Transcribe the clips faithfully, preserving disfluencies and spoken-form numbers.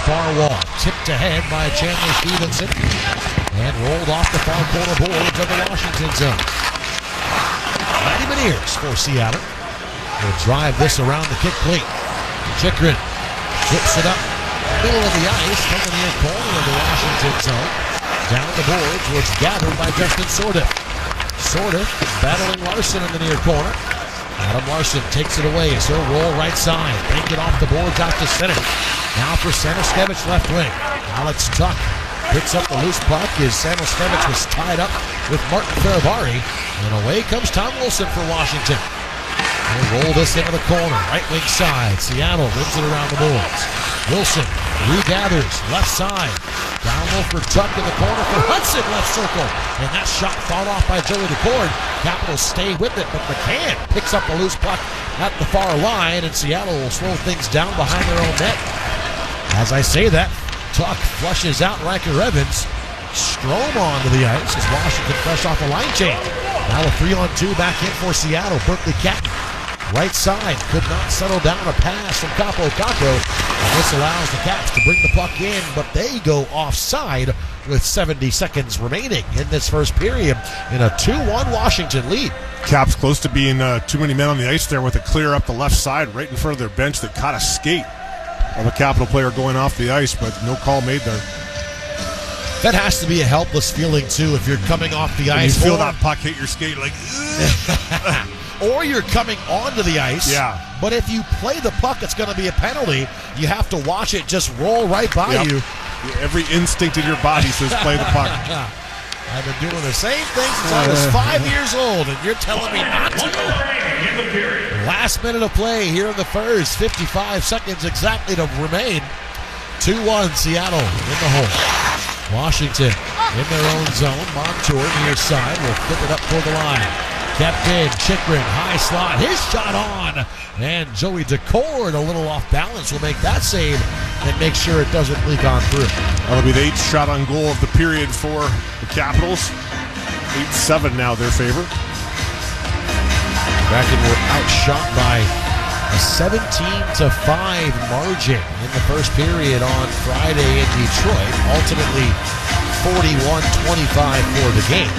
far wall. Tipped ahead by Chandler Stevenson. And rolled off the far corner boards of the Washington zone. Matty Beniers for Seattle. Will drive this around the kick plate. Chychrun flips it up middle of the ice from the near corner of the Washington zone. Down the boards was gathered by Justin Sourdif. Sourdif battling Larson in the near corner. Adam Larson takes it away as he'll roll right side. Bank it off the boards out to center. Now for Samoskevich left wing. Alex Tuch picks up the loose puck as Samoskevich was tied up with Martin Fehérváry. And away comes Tom Wilson for Washington. They'll roll this into the corner, right wing side. Seattle wins it around the boards. Wilson regathers left side. Down low for Tuch in the corner for Hudson, left circle. And that shot fought off by Joey Daccord. Capitals stay with it, but McCann picks up a loose puck at the far line, and Seattle will slow things down behind their own net. As I say that, Tuch flushes out Riker Evans. Strome onto the ice as Washington fresh off a line change. Now a three on two back in for Seattle. Berkeley Catton, right side, could not settle down a pass from Capo Caco. And this allows the Caps to bring the puck in, but they go offside with seventy seconds remaining in this first period in a two one Washington lead. Caps close to being uh, too many men on the ice there with a clear up the left side right in front of their bench that caught a skate of a Capital player going off the ice, but no call made there. That has to be a helpless feeling, too, if you're coming off the and ice. You feel or, that puck hit your skate like... or you're coming onto the ice. Yeah. But if you play the puck, it's going to be a penalty. You have to watch it just roll right by yep. you. Every instinct in your body says play the puck. I've been doing the same thing since I was five years old, and you're telling me not to. Last minute of play here in the first. fifty-five seconds exactly to remain. two one Seattle in the hole. Washington in their own zone. Montour near side will flip it up toward the line. Kept in. Chychrun, high slot. His shot on. And Joey Daccord, a little off balance, will make that save and make sure it doesn't leak on through. That'll be the eighth shot on goal of the period for the Capitals. eight seven now their favor. Kraken were outshot by a seventeen to five margin in the first period on Friday in Detroit. Ultimately forty-one twenty-five for the game.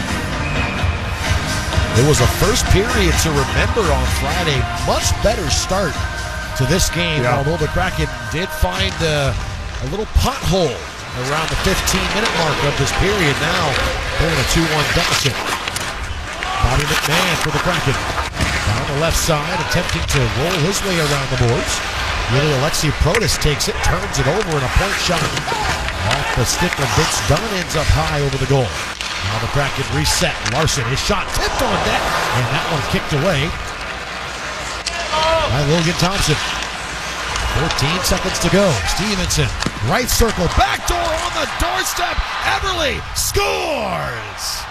It was a first period to remember on Friday. Much better start to this game, yeah. Although the Kraken did find a, a little pothole around the fifteen minute mark of this period. Now they're in a two one deficit. Bobby McMahon for the Kraken. Down the left side, attempting to roll his way around the boards. Really, Alexei Protas takes it, turns it over, and a point shot off the stick of Vince Dunn ends up high over the goal. Now the Kraken reset. Larson, his shot tipped on net, and that one kicked away by Logan Thompson. fourteen seconds to go. Stevenson, right circle, backdoor on the doorstep. Eberle scores!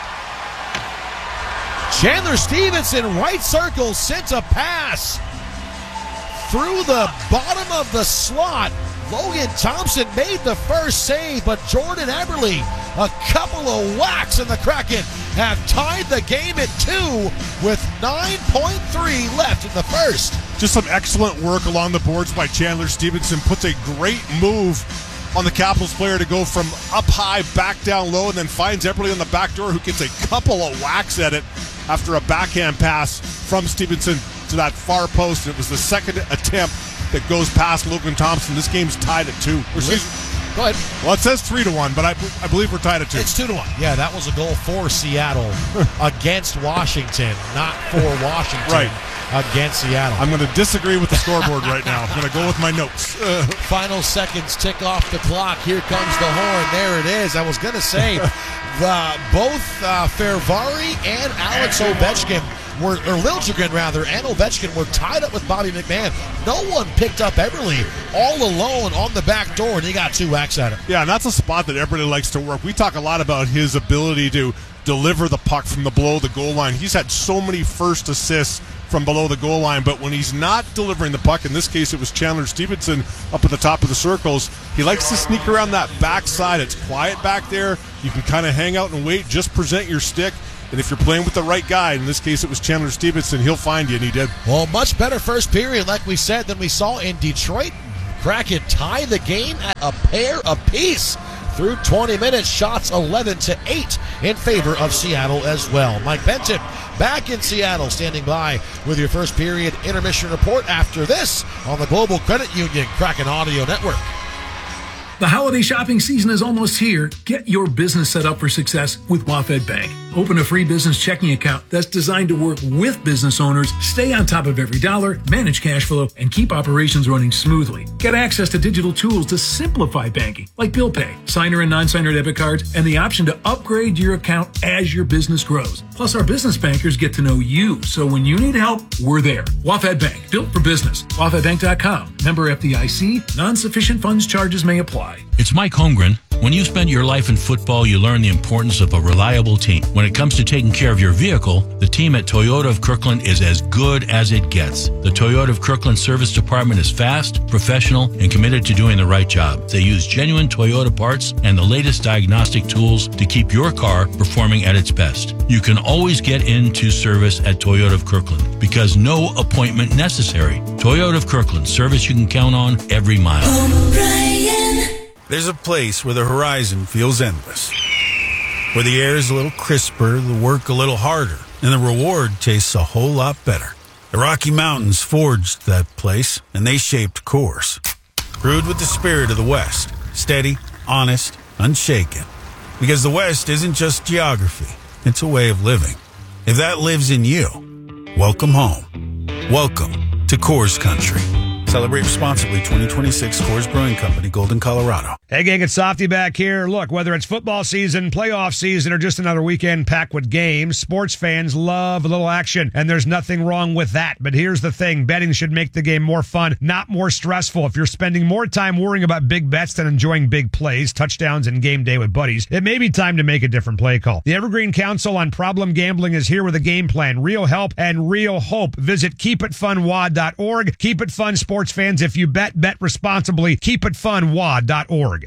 Chandler Stevenson, right circle, sent a pass through the bottom of the slot. Logan Thompson made the first save, but Jordan Eberle, a couple of whacks, and the Kraken have tied the game at two with nine point three left in the first. Just some excellent work along the boards by Chandler Stevenson. Puts a great move on the Capitals player to go from up high, back down low, and then finds Eberle on the back door, who gets a couple of whacks at it after a backhand pass from Stevenson to that far post. It was the second attempt that goes past Logan Thompson. This game's tied at two. Go ahead. Well, it says three to one, but I, I believe we're tied at two. It's two to one. Yeah, that was a goal for Seattle against Washington, not for Washington. Right. Against Seattle. I'm going to disagree with the scoreboard right now. I'm going to go with my notes. Uh. Final seconds tick off the clock. Here comes the horn. There it is. I was going to say the both uh, Fehérváry and Alex Ovechkin were, or Liljegren rather, and Ovechkin were tied up with Bobby McMahon. No one picked up Eberle all alone on the back door, and he got two whacks at him. Yeah, and that's a spot that Eberle likes to work. We talk a lot about his ability to deliver the puck from the below the goal line. He's had so many first assists from below the goal line, but when he's not delivering the puck, in this case it was Chandler Stevenson up at the top of the circles, he likes to sneak around that backside. It's quiet back there. You can kind of hang out and wait, just present your stick, and if you're playing with the right guy, in this case it was Chandler Stevenson, he'll find you, and he did. Well, much better first period, like we said, than we saw in Detroit. Kraken tie the game at a pair apiece. Through twenty minutes, shots eleven to eight in favor of Seattle as well. Mike Benton back in Seattle, standing by with your first period intermission report after this on the Global Credit Union Kraken Audio Network. The holiday shopping season is almost here. Get your business set up for success with WaFd Bank. Open a free business checking account that's designed to work with business owners, stay on top of every dollar, manage cash flow, and keep operations running smoothly. Get access to digital tools to simplify banking, like bill pay, signer and non-signer debit cards, and the option to upgrade your account as your business grows. Plus, our business bankers get to know you, so when you need help, we're there. WaFd Bank, built for business. W A F D bank dot com. Member F D I C. Non-sufficient funds charges may apply. It's Mike Holmgren. When you spend your life in football, you learn the importance of a reliable team. When it comes to taking care of your vehicle, the team at Toyota of Kirkland is as good as it gets. The Toyota of Kirkland service department is fast, professional, and committed to doing the right job. They use genuine Toyota parts and the latest diagnostic tools to keep your car performing at its best. You can always get into service at Toyota of Kirkland because no appointment necessary. Toyota of Kirkland, service you can count on every mile. O'Brien. There's a place where the horizon feels endless, where the air is a little crisper, the work a little harder, and the reward tastes a whole lot better. The Rocky Mountains forged that place, and they shaped Coors. Brewed with the spirit of the West, steady, honest, unshaken. Because the West isn't just geography, it's a way of living. If that lives in you, welcome home. Welcome to Coors Country. Celebrate responsibly. twenty twenty-six Coors Brewing Company, Golden, Colorado. Hey, gang, it's Softy back here. Look, whether it's football season, playoff season, or just another weekend packed with games, sports fans love a little action, and there's nothing wrong with that. But here's the thing. Betting should make the game more fun, not more stressful. If you're spending more time worrying about big bets than enjoying big plays, touchdowns, and game day with buddies, it may be time to make a different play call. The Evergreen Council on Problem Gambling is here with a game plan, real help, and real hope. Visit keep it fun w a d dot org. Keep It Fun, sports fans. If you bet, bet responsibly. keep it fun w a d dot org.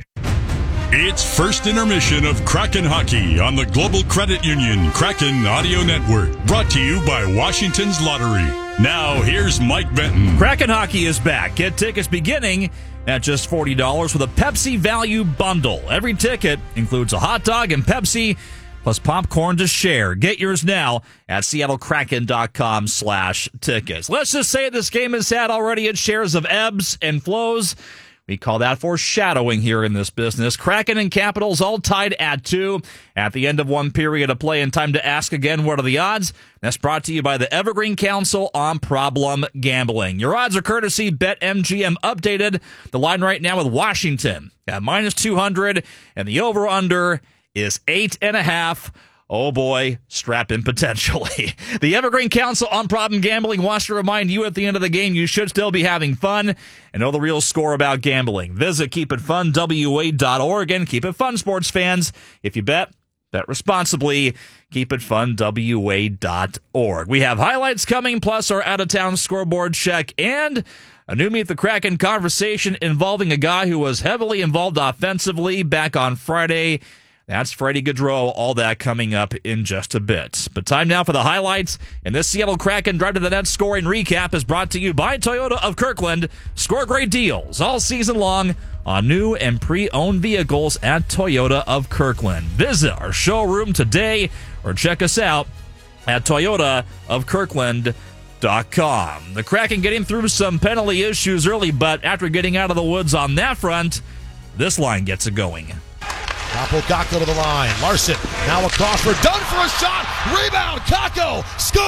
It's first intermission of Kraken Hockey on the Global Credit Union Kraken Audio Network. Brought to you by Washington's Lottery. Now, here's Mike Benton. Kraken Hockey is back. Get tickets beginning at just forty dollars with a Pepsi Value Bundle. Every ticket includes a hot dog and Pepsi, plus popcorn to share. Get yours now at seattlekraken.com slash tickets. Let's just say this game has had already its shares of ebbs and flows. We call that foreshadowing here in this business. Kraken and Capitals all tied at two at the end of one period of play, and time to ask again, what are the odds? That's brought to you by the Evergreen Council on Problem Gambling. Your odds are courtesy BetMGM updated. The line right now with Washington at minus two hundred, and the over-under is eight and a half. Oh boy, strap in potentially. The Evergreen Council on Problem Gambling wants to remind you at the end of the game you should still be having fun and know the real score about gambling. Visit keep it fun w a dot org and keep it fun, sports fans. If you bet, bet responsibly. keep it fun w a dot org. We have highlights coming, plus our out-of-town scoreboard check, and a new Meet the Kraken conversation involving a guy who was heavily involved offensively back on Friday. That's Freddie Gaudreau. All that coming up in just a bit. But time now for the highlights. And this Seattle Kraken Drive to the Net scoring recap is brought to you by Toyota of Kirkland. Score great deals all season long on new and pre-owned vehicles at Toyota of Kirkland. Visit our showroom today or check us out at toyota of kirkland dot com. The Kraken getting through some penalty issues early, but after getting out of the woods on that front, this line gets it going. Kaapo Kakko to the line. Larson now across for Dunn for a shot. Rebound. Kakko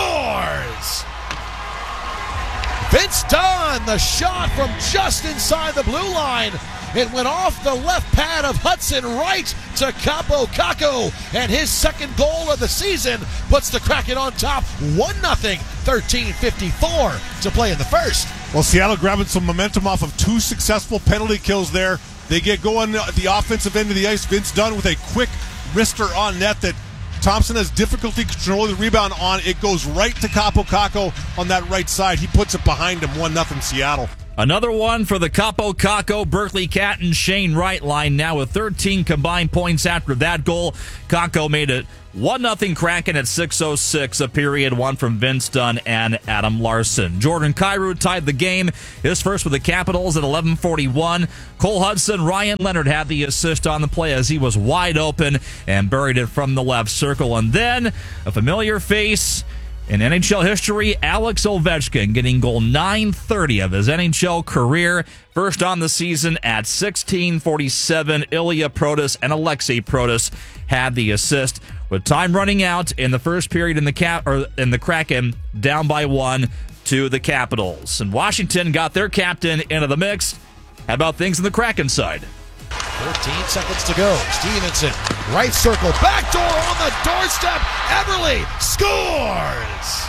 scores. Vince Dunn, the shot from just inside the blue line. It went off the left pad of Hudson right to Kaapo Kakko, and his second goal of the season puts the Kraken on top one nothing, thirteen fifty-four to play in the first. Well, Seattle grabbing some momentum off of two successful penalty kills there. They get going at the offensive end of the ice. Vince Dunn with a quick wrister on net that Thompson has difficulty controlling the rebound on. It goes right to Kaapo Kakko on that right side. He puts it behind him, one nothing Seattle. Another one for the Capo Caco Berkeley Cat and Shane Wright line now with thirteen combined points after that goal. Caco made it one nothing Kraken at six oh six, a period one from Vince Dunn and Adam Larson. Jordan Kyrou tied the game, his first with the Capitals at eleven forty-one. Cole Hudson, Ryan Leonard had the assist on the play as he was wide open and buried it from the left circle. And then a familiar face in N H L history, Alex Ovechkin getting goal nine thirty of his N H L career. First on the season at sixteen forty-seven, Ilya Protas and Alexei Protas had the assist. With time running out in the first period in the cap or in the Kraken, down by one to the Capitals. And Washington got their captain into the mix. How about things on the Kraken side? thirteen seconds to go. Stevenson, right circle, back door on the doorstep. Eberle scores!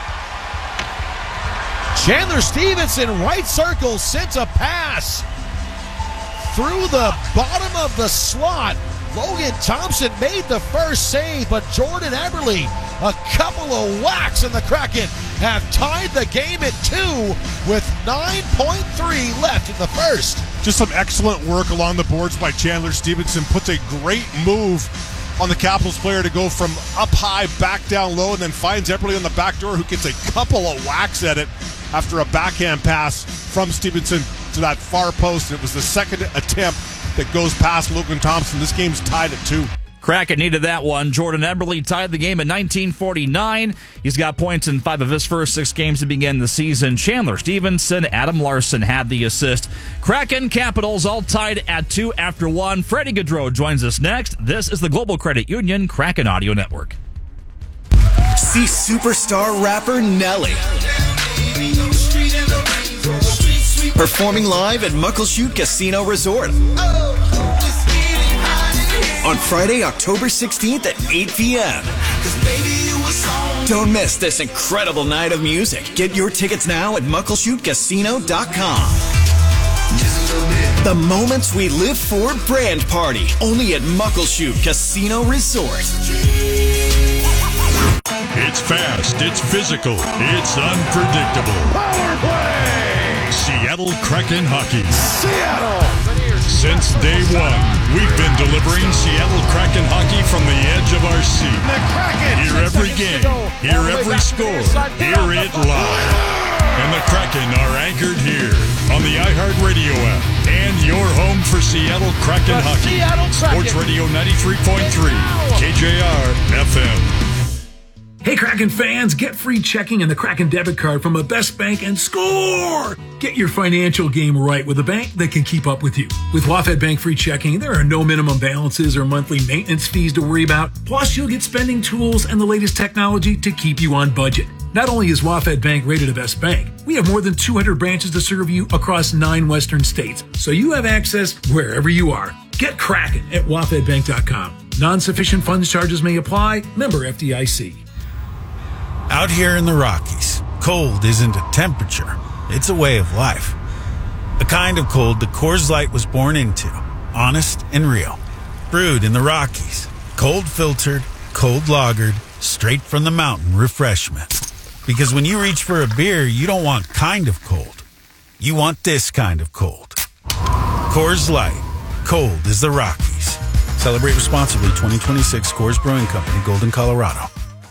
Chandler Stevenson, right circle, sends a pass through the bottom of the slot. Logan Thompson made the first save, but Jordan Eberle, a couple of whacks, and the Kraken have tied the game at two with nine point three left in the first. Just some excellent work along the boards by Chandler Stevenson. Puts a great move on the Capitals player to go from up high, back down low, and then finds Eberle on the back door, who gets a couple of whacks at it after a backhand pass from Stevenson to that far post. And it was the second attempt that goes past Logan Thompson. This game's tied at two. Kraken needed that one. Jordan Eberle tied the game at nineteen forty-nine. He's got points in five of his first six games to begin the season. Chandler Stevenson, Adam Larson had the assist. Kraken Capitals all tied at two after one. Freddie Gaudreau joins us next. This is the Global Credit Union Kraken Audio Network. See superstar rapper Nelly performing live at Muckleshoot Casino Resort on Friday, October sixteenth at eight p.m. Don't miss this incredible night of music. Get your tickets now at muckleshoot casino dot com. The moments we live for brand party, only at Muckleshoot Casino Resort. It's fast, it's physical, it's unpredictable. Power play! Seattle Kraken hockey. Seattle! Since day one, we've been delivering Seattle Kraken hockey from the edge of our seat. The Kraken! Hear every game, hear every score, hear it live. And the Kraken are anchored here on the iHeartRadio app and your home for Seattle Kraken hockey. Sports Radio ninety-three point three, K J R F M. Hey, Kraken fans, get free checking and the Kraken debit card from a Best Bank and score! Get your financial game right with a bank that can keep up with you. With WaFd Bank free checking, there are no minimum balances or monthly maintenance fees to worry about. Plus, you'll get spending tools and the latest technology to keep you on budget. Not only is WaFd Bank rated a Best Bank, we have more than two hundred branches to serve you across nine western states, so you have access wherever you are. Get Kraken at wafd bank dot com. Non-sufficient funds charges may apply. Member F D I C. Out here in the Rockies, cold isn't a temperature, it's a way of life. A kind of cold that Coors Light was born into, honest and real. Brewed in the Rockies, cold filtered, cold lagered, straight from the mountain refreshment. Because when you reach for a beer, you don't want kind of cold. You want this kind of cold. Coors Light, cold as the Rockies. Celebrate responsibly. twenty twenty-six Coors Brewing Company, Golden, Colorado.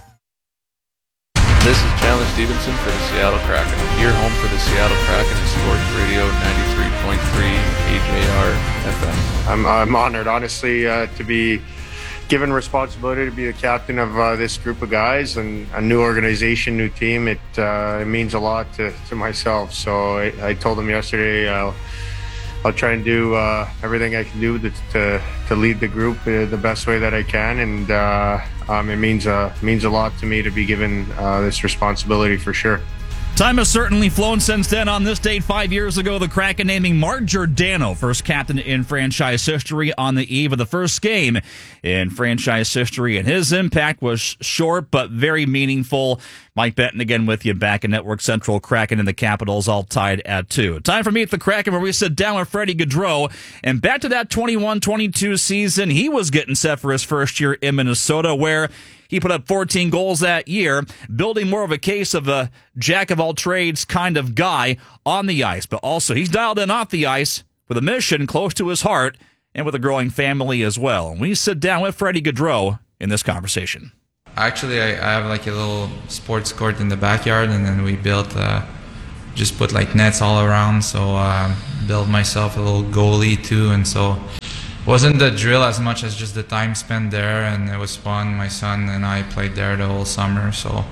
This is Chandler Stevenson for the Seattle Kraken. Your home for the Seattle Kraken is Sports Radio ninety-three point three A J R F M. I'm, I'm honored, honestly, uh, to be given responsibility to be the captain of uh, this group of guys and a new organization, new team. It, uh, it means a lot to, to myself. So I, I told them yesterday I'll, I'll try and do uh, everything I can do to, to, to lead the group uh, the best way that I can. And uh, um, it means, uh, means a lot to me to be given uh, this responsibility for sure. Time has certainly flown since then. On this date five years ago, the Kraken naming Mark Giordano first captain in franchise history on the eve of the first game in franchise history, and his impact was short but very meaningful. Mike Benton again with you back in Network Central. Kraken and the Capitals all tied at two. Time for Meet the Kraken, where we sit down with Freddie Gaudreau. And back to that twenty-one twenty-two season, he was getting set for his first year in Minnesota, where He put up fourteen goals that year, building more of a case of a jack-of-all-trades kind of guy on the ice. But also, he's dialed in off the ice with a mission close to his heart and with a growing family as well. And we sit down with Freddie Gaudreau in this conversation. Actually, I, I have like a little sports court in the backyard, and then we built, uh, just put like nets all around. So uh, built myself a little goalie too, and so wasn't the drill as much as just the time spent there, and it was fun. My son and I played there the whole summer, so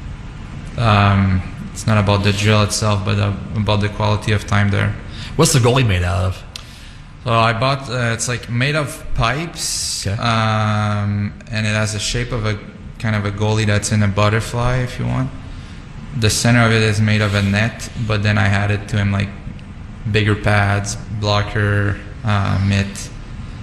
um, it's not about the drill itself, but uh, about the quality of time there. What's the goalie made out of? So I bought, uh, it's like made of pipes, okay. um, and it has the shape of a kind of a goalie that's in a butterfly, if you want. The center of it is made of a net, but then I added to him like bigger pads, blocker, uh, mitt,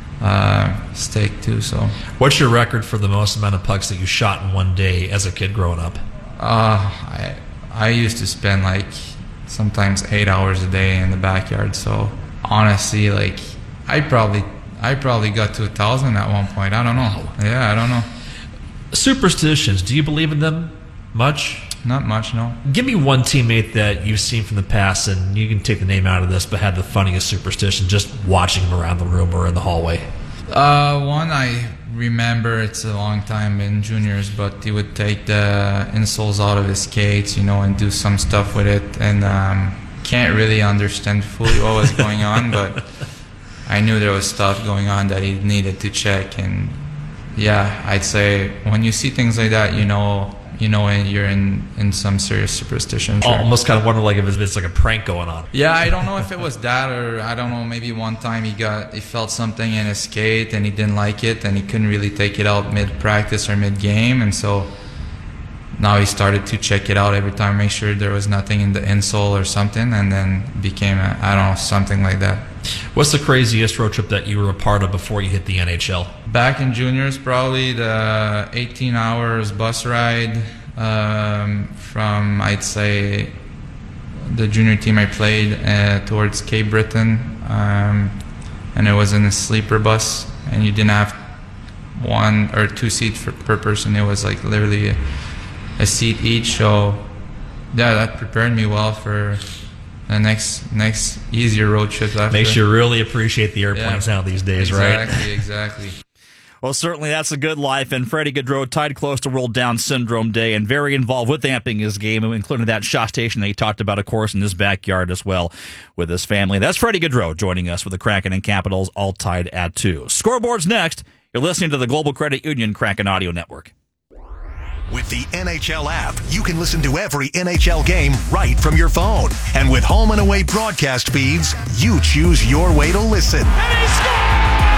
uh, stake too. So, what's your record for the most amount of pucks that you shot in one day as a kid growing up? Uh, I I used to spend like sometimes eight hours a day in the backyard. So honestly, like I probably I probably got to a thousand at one point. I don't know. Yeah, I don't know. Superstitions. Do you believe in them much? Not much, no. Give me one teammate that you've seen from the past, and you can take the name out of this, but had the funniest superstition just watching him around the room or in the hallway. Uh, one I remember, it's a long time in juniors, but he would take the insoles out of his skates, you know, and do some stuff with it, and um, can't really understand fully what was going on, but I knew there was stuff going on that he needed to check, and yeah, I'd say when you see things like that, you know, you know, you're in, in some serious superstition. Sure. Almost kind of wonder like if it's like a prank going on. Yeah, I don't know if it was that, or I don't know, maybe one time he got he felt something in his skate and he didn't like it and he couldn't really take it out mid-practice or mid-game, and so now he started to check it out every time, make sure there was nothing in the insole or something, and then became, a, I don't know, something like that. What's the craziest road trip that you were a part of before you hit the N H L? Back in juniors, probably the eighteen hours bus ride um, from, I'd say, the junior team I played uh, towards Cape Breton, um, and it was in a sleeper bus, and you didn't have one or two seats for, per person. It was like literally a, a seat each, so yeah, that prepared me well for the next next easier road trip after. Makes you really appreciate the airplanes yeah. now these days, exactly, right? Exactly, exactly. Well, certainly that's a good life, and Freddie Gaudreau tied close to World Down Syndrome Day and very involved with amping his game, including that shot station that he talked about, of course, in his backyard as well with his family. That's Freddie Gaudreau joining us with the Kraken and Capitals, all tied at two. Scoreboard's next. You're listening to the Global Credit Union Kraken Audio Network. With the N H L app, you can listen to every N H L game right from your phone. And with home and away broadcast feeds, you choose your way to listen. And he scores!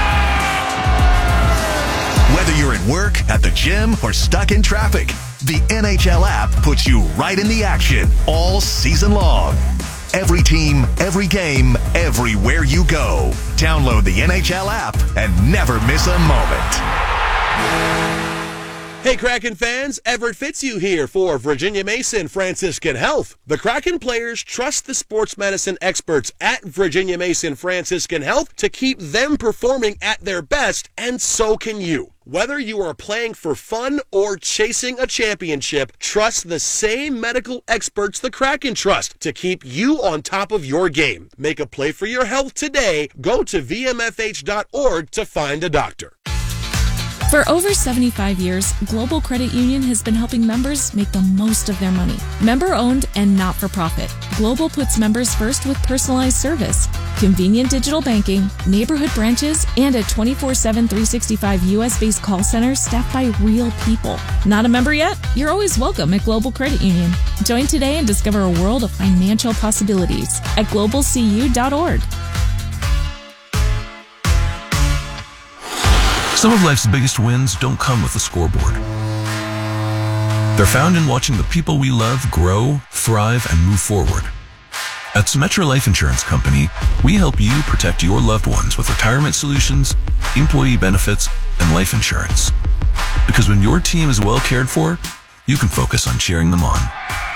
Whether you're at work, at the gym, or stuck in traffic, the N H L app puts you right in the action all season long. Every team, every game, everywhere you go. Download the N H L app and never miss a moment. Hey Kraken fans, Everett Fitzhugh here for Virginia Mason Franciscan Health. The Kraken players trust the sports medicine experts at Virginia Mason Franciscan Health to keep them performing at their best, and so can you. Whether you are playing for fun or chasing a championship, trust the same medical experts the Kraken trust to keep you on top of your game. Make a play for your health today. Go to V M F H dot org to find a doctor. For over seventy-five years, Global Credit Union has been helping members make the most of their money. Member-owned and not-for-profit, Global puts members first with personalized service, convenient digital banking, neighborhood branches, and a twenty-four seven, three sixty-five U S-based call center staffed by real people. Not a member yet? You're always welcome at Global Credit Union. Join today and discover a world of financial possibilities at global c u dot org. Some of life's biggest wins don't come with a scoreboard. They're found in watching the people we love grow, thrive, and move forward. At Symetra Life Insurance Company, we help you protect your loved ones with retirement solutions, employee benefits, and life insurance. Because when your team is well cared for, you can focus on cheering them on.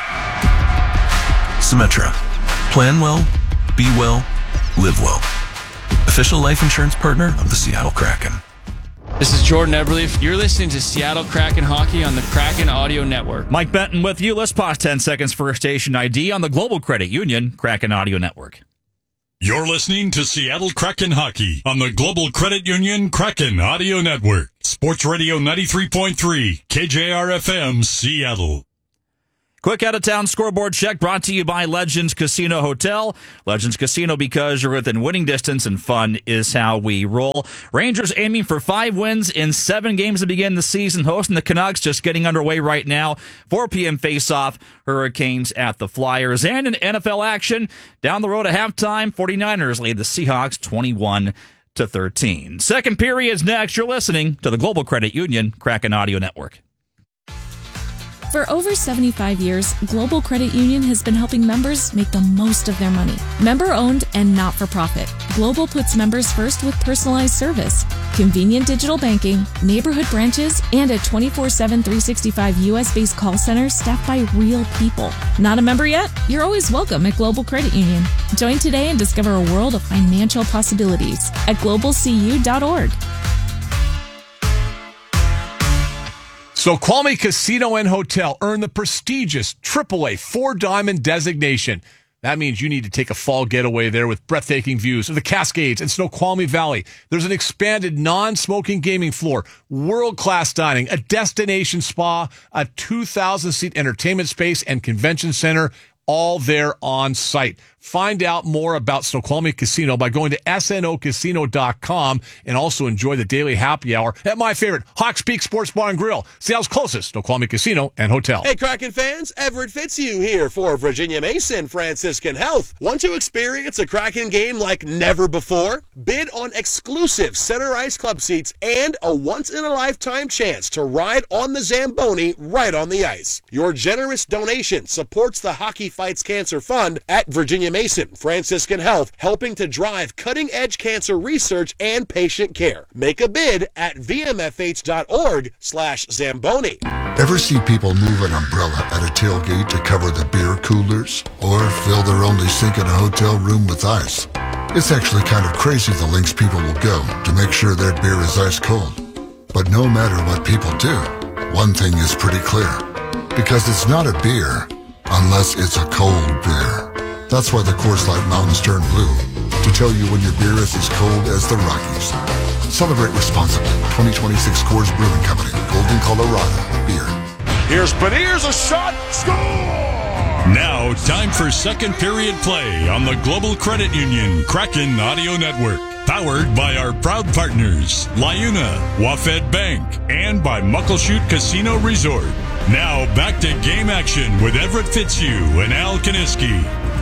Symetra. Plan well, be well, live well. Official life insurance partner of the Seattle Kraken. This is Jordan Eberle. You're listening to Seattle Kraken Hockey on the Kraken Audio Network. Mike Benton with you. Let's pause ten seconds for station I D on the Global Credit Union Kraken Audio Network. You're listening to Seattle Kraken Hockey on the Global Credit Union Kraken Audio Network. Sports Radio ninety-three point three, K J R F M, Seattle. Quick out-of-town scoreboard check brought to you by Legends Casino Hotel. Legends Casino, because you're within winning distance and fun is how we roll. Rangers aiming for five wins in seven games to begin the season, hosting the Canucks, just getting underway right now. four p.m. face-off, Hurricanes at the Flyers. And in N F L action, down the road at halftime, 49ers lead the Seahawks twenty-one to thirteen. Second period's next. You're listening to the Global Credit Union Kraken Audio Network. For over seventy-five years, Global Credit Union has been helping members make the most of their money. Member-owned and not-for-profit, Global puts members first with personalized service, convenient digital banking, neighborhood branches, and a twenty-four seven, three sixty-five U S-based call center staffed by real people. Not a member yet? You're always welcome at Global Credit Union. Join today and discover a world of financial possibilities at global c u dot org. Snoqualmie Casino and Hotel earned the prestigious triple A Four Diamond designation. That means you need to take a fall getaway there with breathtaking views of the Cascades and Snoqualmie Valley. There's an expanded non-smoking gaming floor, world-class dining, a destination spa, a two thousand seat entertainment space and convention center, all there on site. Find out more about Snoqualmie Casino by going to S N O casino dot com and also enjoy the daily happy hour at my favorite, Hawks Peak Sports Bar and Grill, Seattle's closest Snoqualmie Casino and Hotel. Hey, Kraken fans, Everett Fitzhugh here for Virginia Mason Franciscan Health. Want to experience a Kraken game like never before? Bid on exclusive center ice club seats and a once-in-a-lifetime chance to ride on the Zamboni right on the ice. Your generous donation supports the Hockey Fights Cancer Fund at Virginia Mason Franciscan Health, helping to drive cutting-edge cancer research and patient care. Make a bid at v m f h dot org slash Zamboni. Ever see people move an umbrella at a tailgate to cover the beer coolers? Or fill their only sink in a hotel room with ice? It's actually kind of crazy the lengths people will go to make sure their beer is ice cold. But no matter what people do, one thing is pretty clear. Because it's not a beer unless it's a cold beer. That's why the Coors Light Mountains turn blue, to tell you when your beer is as cold as the Rockies. Celebrate responsibly. twenty twenty-six Coors Brewing Company, Golden, Colorado. Beer. Here's Beniers, a shot, score! Now, time for second period play on the Global Credit Union Kraken Audio Network. Powered by our proud partners, LiUNA, Wafed Bank, and by Muckleshoot Casino Resort. Now, back to game action with Everett Fitzhugh and Al Kaniski.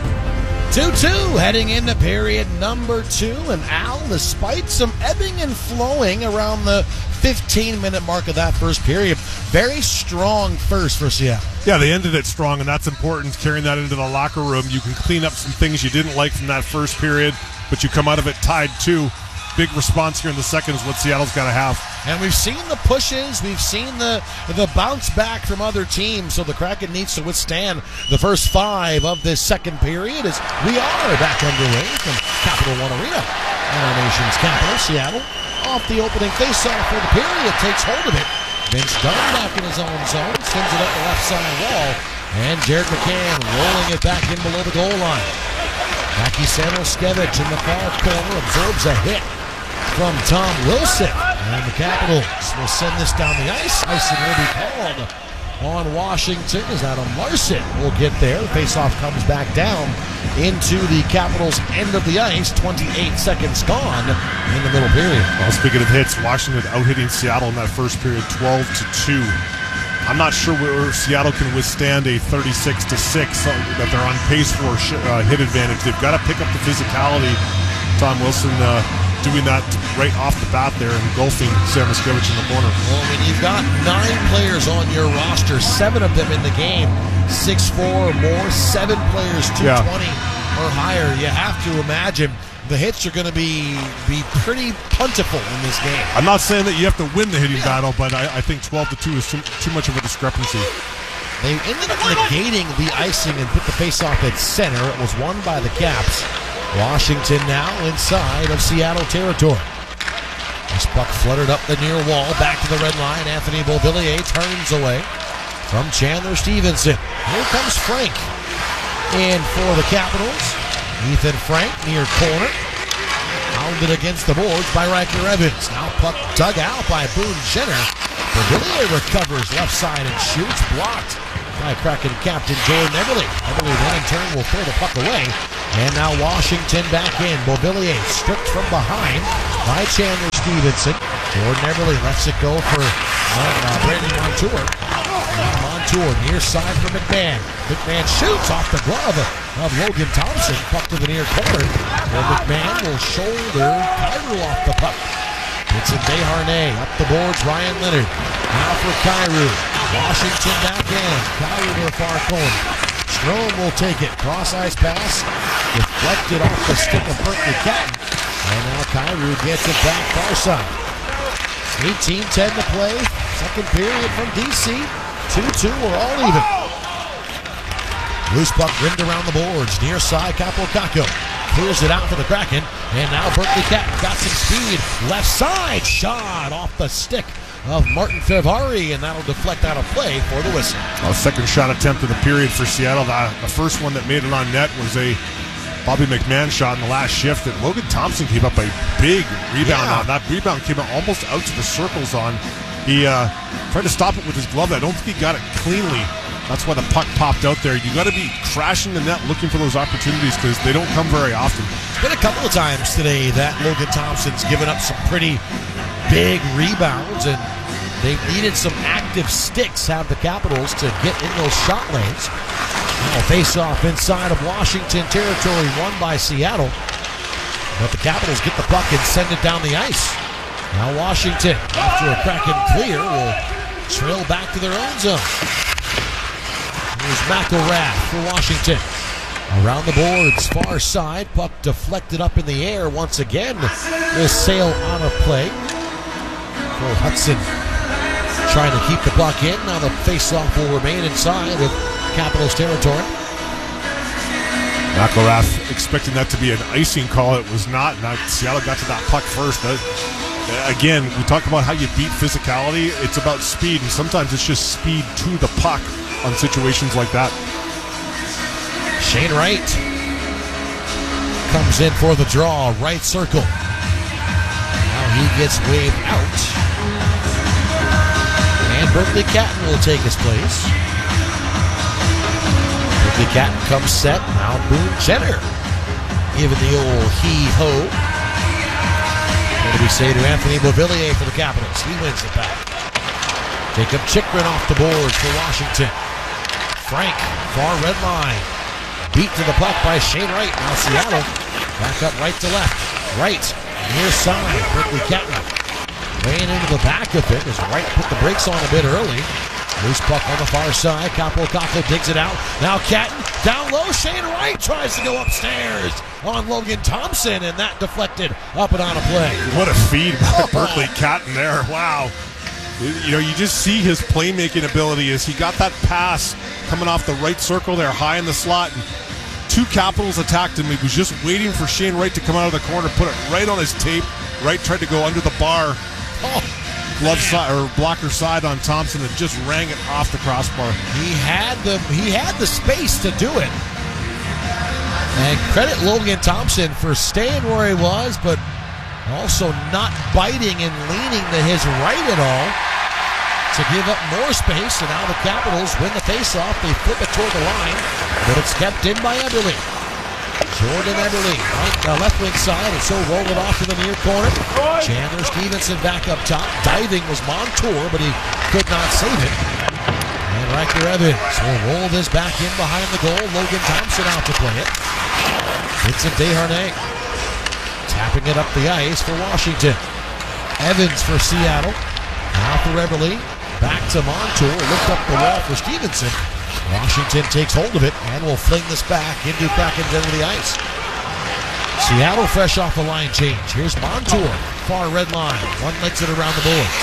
two two heading into period number two. And Al, despite some ebbing and flowing around the fifteen-minute mark of that first period, very strong first for Seattle. Yeah, they ended it strong, and that's important, carrying that into the locker room. You can clean up some things you didn't like from that first period, but you come out of it tied two. Big response here in the second is what Seattle's got to have. And we've seen the pushes, we've seen the the bounce back from other teams, so the Kraken needs to withstand the first five of this second period as we are back underway from Capital One Arena in our nation's capital, Seattle. Off the opening faceoff for the period, takes hold of it. Vince Dunn back in his own zone, sends it up the left side wall, and Jared McCann rolling it back in below the goal line. Mackie Samuelskevich in the far corner absorbs a hit from Tom Wilson. And the Capitals will send this down the ice. Icing will be called on Washington as Adam Larson will get there. The faceoff comes back down into the Capitals' end of the ice. twenty-eight seconds gone in the middle period. Well, speaking of hits, Washington out-hitting Seattle in that first period, twelve to two. I'm not sure where Seattle can withstand a thirty-six to six that they're on pace for uh, hit advantage. They've got to pick up the physicality. Tom Wilson uh, doing that right off the bat there, engulfing Samuelskevich in the corner. Well, I mean, you've got nine players on your roster, seven of them in the game, six four or more, seven players two twenty yeah. or higher. You have to imagine the hits are going to be be pretty plentiful in this game. I'm not saying that you have to win the hitting yeah. battle, but I, I think twelve to two is too, too much of a discrepancy. They ended up negating the icing and put the faceoff at center. It was won by the Caps. Washington now inside of Seattle territory. This puck fluttered up the near wall, back to the red line. Anthony Beauvillier turns away from Chandler Stevenson. Here comes Frank in for the Capitals. Ethan Frank near corner. Pounded against the boards by Riker Evans. Now puck dug out by Boone Jenner. Beauvillier recovers left side and shoots. Blocked by Kraken captain Jordan Eberle. Eberle then in turn will throw the puck away. And now Washington back in. Beauvillier stripped from behind by Chandler Stevenson. Jordan Eberle lets it go for uh, Brandon Montour. Now Montour near side for McMahon. McMahon shoots off the glove of Logan Thompson. Puck to the near corner. And McMahon will shoulder Kyrou off the puck. It's in Desharnais. Up the boards, Ryan Leonard. Now for Kyrou. Washington back in. Kyrou to the far corner. Strome will take it. Cross ice pass. Deflected off the stick of Berkeley Catton. And now Kyrou gets it back far side. eighteen ten to play. Second period from D C. two two, we're all even. Loose puck rimmed around the boards. Near side, Capo Caco clears it out for the Kraken. And now Berkeley Catton got some speed. Left side shot off the stick of Martin Fehervary, and that'll deflect out of play for the whistle. A second shot attempt of the period for Seattle. The, the first one that made it on net was a Bobby McMahon shot in the last shift that Logan Thompson gave up a big rebound Yeah. on. That rebound came out almost out to the circles on. He uh, tried to stop it with his glove. I don't think he got it cleanly. That's why the puck popped out there. You got to be crashing the net looking for those opportunities because they don't come very often. It's been a couple of times today that Logan Thompson's given up some pretty big rebounds, and they've needed some active sticks, have the Capitals, to get in those shot lanes. Now face off inside of Washington territory, won by Seattle. But the Capitals get the puck and send it down the ice. Now Washington, after a Kraken clear, will trail back to their own zone. Here's McElrath for Washington. Around the boards, far side, puck deflected up in the air once again. Will sail out of play. Cole Hudson trying to keep the puck in. Now the face-off will remain inside of Capitals territory. McElrath expecting that to be an icing call. It was not. Now Seattle got to that puck first. That, again, we talk about how you beat physicality. It's about speed, and sometimes it's just speed to the puck on situations like that. Shane Wright comes in for the draw, right circle. Now he gets waved out. And Berkeley Catton will take his place. Berkeley Catton comes set. Now Boone Jenner giving the old hee-ho. What do we say to Anthony Beauvillier for the Capitals? He wins it back. Jacob Chychrun off the boards for Washington. Frank, far red line. Beat to the puck by Shane Wright. Now Seattle back up right to left. Right, near side. Berkeley Catton ran into the back of it as Wright put the brakes on a bit early. Loose puck on the far side. Capo Caco digs it out. Now Catton down low. Shane Wright tries to go upstairs on Logan Thompson, and that deflected up and out of play. What a feed by Berkeley Catton there. Wow. You know, you just see his playmaking ability as he got that pass coming off the right circle there, high in the slot. And two Capitals attacked him. He was just waiting for Shane Wright to come out of the corner, put it right on his tape. Wright tried to go under the bar, oh, glove side or blocker side on Thompson, and just rang it off the crossbar. He had the he had the space to do it. And credit Logan Thompson for staying where he was, but also not biting and leaning to his right at all to give up more space. And now the Capitals win the faceoff. They flip it toward the line, but it's kept in by Eberle. Jordan Eberle, right, uh, left wing side, and so roll it off to the near corner. Chandler Stevenson back up top. Diving was Montour, but he could not save it. And Riker Evans will roll this back in behind the goal. Logan Thompson out to play it. Vincent Desharnais tapping it up the ice for Washington. Evans for Seattle. Now for Eberle. Back to Montour. Lift up the wall for Stevenson. Washington takes hold of it and will fling this back into Kraken's end of the ice. Seattle fresh off the line change. Here's Montour. Far red line. One legs it around the boards.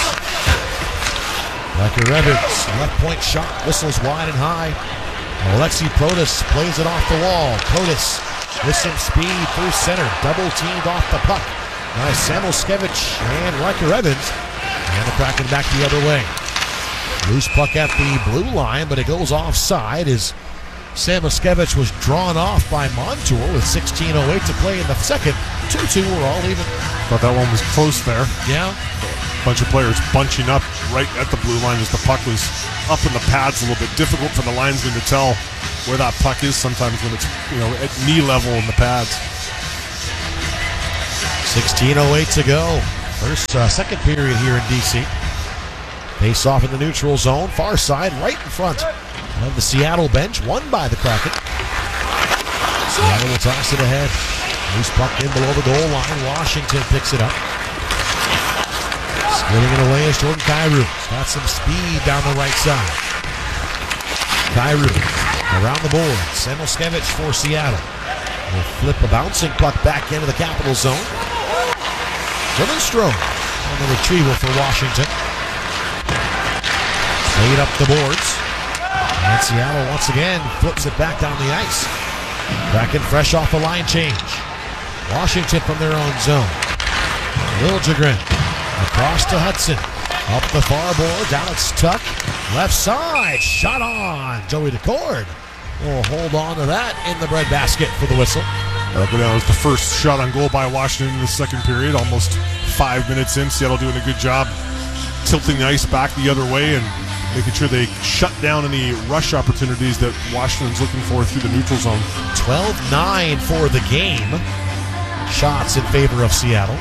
Riker Evans. Left point shot. Whistles wide and high. Alexi Protas plays it off the wall. Protas with some speed through center. Double teamed off the puck. by Samoskevich and Riker Evans. And the Kraken back the other way. Loose puck at the blue line, but it goes offside as Samoskevich was drawn off by Montour with sixteen oh eight to play in the second. two two, we're all even. Thought that one was close there. Yeah. Bunch of players bunching up right at the blue line as the puck was up in the pads a little bit. Difficult for the linesman to tell where that puck is sometimes when it's, you know, at knee level in the pads. sixteen oh eight to go. First, uh, second period here in D C. Face off in the neutral zone, far side, right in front of the Seattle bench, won by the Kraken. Seattle will toss it ahead. Loose puck in below the goal line. Washington picks it up. Splitting it away is Jordan Kyrou. Got some speed down the right side. Kyrou around the board. Samoskevich for Seattle. Will flip a bouncing puck back into the Capital zone. Strome on the retrieval for Washington. Played up the boards. And Seattle once again flips it back down the ice. Kraken fresh off a line change. Washington from their own zone. Liljegren across to Hudson. Up the far board. Down it's Tuck. Left side. Shot on. Joey Decord will hold on to that in the breadbasket for the whistle. That'll go down as the first shot on goal by Washington in the second period. Almost five minutes in. Seattle doing a good job tilting the ice back the other way and making sure they shut down any rush opportunities that Washington's looking for through the neutral zone. twelve nine for the game. Shots in favor of Seattle.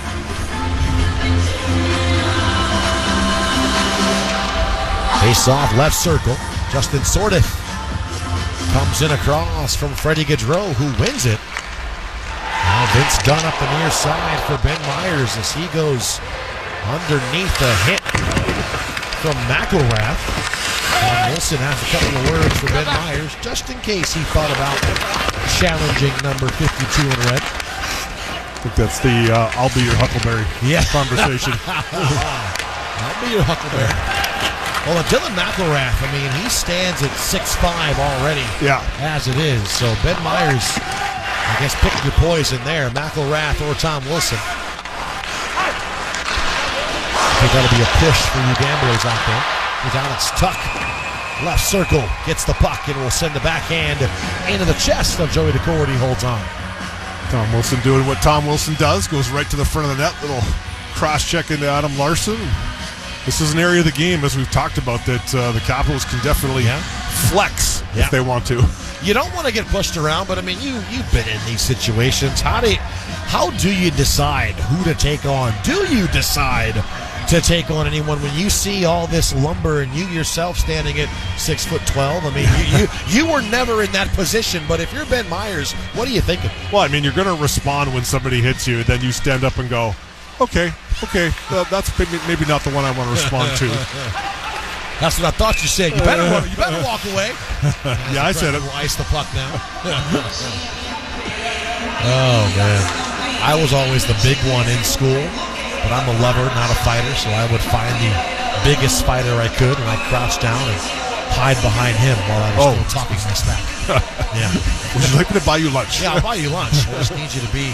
Face off left circle. Justin Sordith comes in across from Freddie Gaudreau, who wins it. Now Vince Dunn up the near side for Ben Myers as he goes underneath the hit from McElrath. And Wilson has a couple of words for Ben Myers, just in case he thought about challenging number fifty-two in red. I think that's the uh, I'll be your Huckleberry yeah. conversation. I'll be your Huckleberry. Well, Dylan McElrath, I mean, he stands at six five already yeah. as it is. So Ben Myers, I guess, pick your poison there, McElrath or Tom Wilson. I think that'll be a push for you gamblers out there. Here's Alex Tuck. Left circle, gets the puck and will send the backhand into the chest of Joey Decord. He holds on. Tom Wilson doing what Tom Wilson does, goes right to the front of the net, little cross-check into Adam Larson. This is an area of the game, as we've talked about, that uh, the Capitals can definitely yeah. flex yeah. if they want to. You don't want to get pushed around, but I mean, you you've been in these situations. How do you, how do you decide who to take on? Do you decide to take on anyone when you see all this lumber and you yourself standing at six foot twelve? I mean, you, you you were never in that position. But if you're Ben Myers, what are you thinking? Well, I mean, you're going to respond when somebody hits you, and then you stand up and go, okay, okay, uh, that's maybe, maybe not the one I want to respond to. That's what I thought you said. You better, you better walk away. Yeah, I said it. We'll ice the puck now. Oh, man. I was always the big one in school, but I'm a lover, not a fighter, so I would find the biggest fighter I could, and I'd crouch down and hide behind him while I was oh. still talking my smack. Yeah. Would you like me to buy you lunch? Yeah, I'll buy you lunch. I just need you to be...